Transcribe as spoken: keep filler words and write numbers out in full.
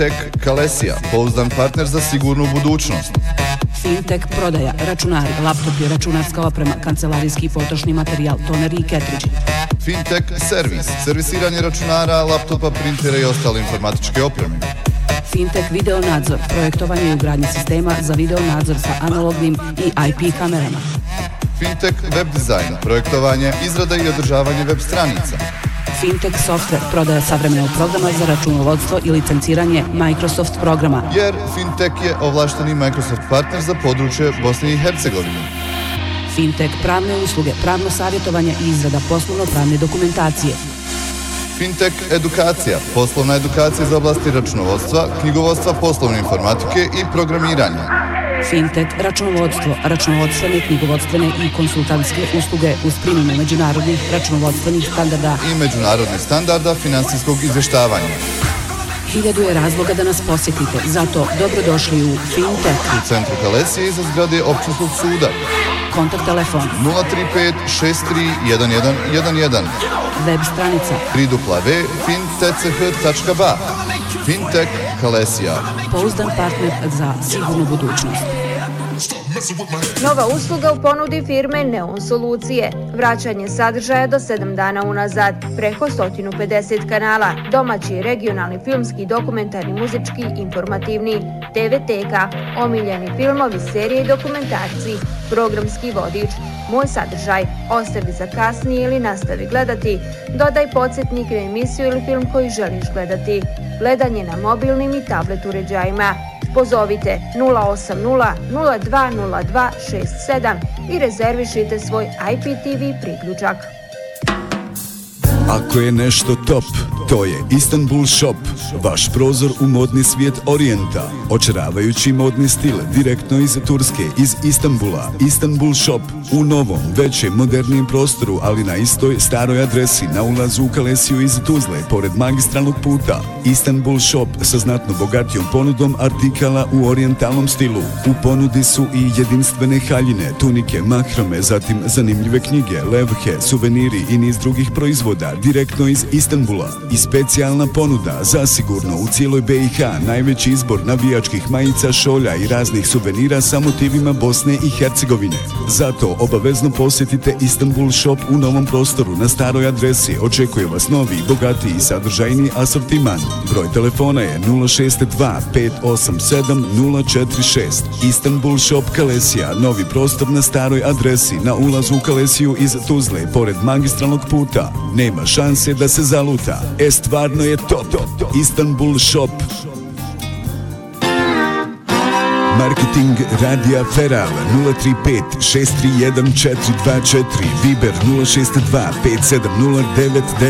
Fintech Kalesija, pouzdan partner za sigurnu budućnost. Fintech prodaja, računari, laptopi, računarska oprema, kancelarijski i potrošni materijal, toneri i ketriđi. Fintech servis, servisiranje računara, laptopa, printera i ostale informatičke opreme. Fintech video nadzor, projektovanje i ugradnje sistema za video nadzor sa analognim i I P kamerama. Fintech web dizajn, projektovanje, izrada i održavanje web stranica. Fintech software, prodaja savremenog programa za računovodstvo i licenciranje Microsoft programa. Jer Fintech je ovlašteni Microsoft partner za područje Bosne i Hercegovine. Fintech pravne usluge, pravno savjetovanje i izrada poslovno-pravne dokumentacije. Fintech edukacija, poslovna edukacija za oblasti računovodstva, knjigovodstva, poslovne informatike i programiranja. Fintech računovodstvo, računovodstvene, knjigovodstvene i konsultantske usluge uz primjenu međunarodnih računovodstvenih standarda i međunarodnih standarda finansijskog izvještavanja. Hiljadu je razloga da nas posjetite, zato dobrodošli u Fintech. U centru Kalesije iza zgrade Općinskog suda. Kontakt telefon nula tri pet šest tri jedan jedan jedan jedan. Web stranica tri w w w tačka fintech tačka b a. Fintech Kalesija. Pouzdan partner za sigurnu budućnost. Nova usluga u ponudi firme Neon Solucije. Vraćanje sadržaja do sedam dana unazad. Preko sto pedeset kanala. Domaći, regionalni, filmski, dokumentarni, muzički, informativni, T V teka, omiljeni filmovi, serije i dokumentarci, programski vodič, moj sadržaj, ostavi za kasnije ili nastavi gledati, dodaj podsjetnik na emisiju ili film koji želiš gledati, gledanje na mobilnim i tablet uređajima. Pozovite nula osam nula nula dva nula dva šest sedam i rezervišite svoj I P T V priključak. Ako je nešto top, to je Istanbul Shop, vaš prozor u modni svijet Orijenta. Očaravajući modni stil direktno iz Turske, iz Istanbula. Istanbul Shop u novom, većem, modernijem prostoru, ali na istoj staroj adresi na ulazu u Kalesiju iz Tuzle, pored magistralnog puta. Istanbul Shop sa znatno bogatijom ponudom artikala u orijentalnom stilu. U ponudi su i jedinstvene haljine, tunike, mahrame, zatim zanimljive knjige, levhe, suveniri i niz drugih proizvoda direktno iz Istanbula. I specijalna ponuda, zasigurno u cijeloj B i H, najveći izbor navijačkih majica, šolja i raznih suvenira sa motivima Bosne i Hercegovine. Zato obavezno posjetite Istanbul Shop u novom prostoru na staroj adresi. Očekuje vas novi, bogatiji i sadržajni asortiman. Broj telefona je nula šest dva pet osam sedam nula četiri šest. Istanbul Shop Kalesija, novi prostor na staroj adresi na ulazu u Kalesiju iz Tuzle, pored magistralnog puta. Nema šanse da se zaluta. E, stvarno je top. Istanbul Shop. Marketing Radija Feral nula tri pet šest tri jedan četiri dva četiri, Viber nula šest dva pet sedam nula devet devet